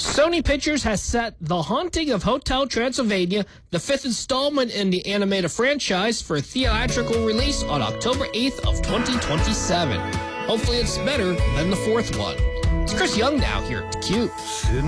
Sony Pictures has set The Haunting of Hotel Transylvania, the fifth installment in the animated franchise, for theatrical release on October 8th of 2027. Hopefully it's better than the fourth one. It's Chris Young now here at The Cube.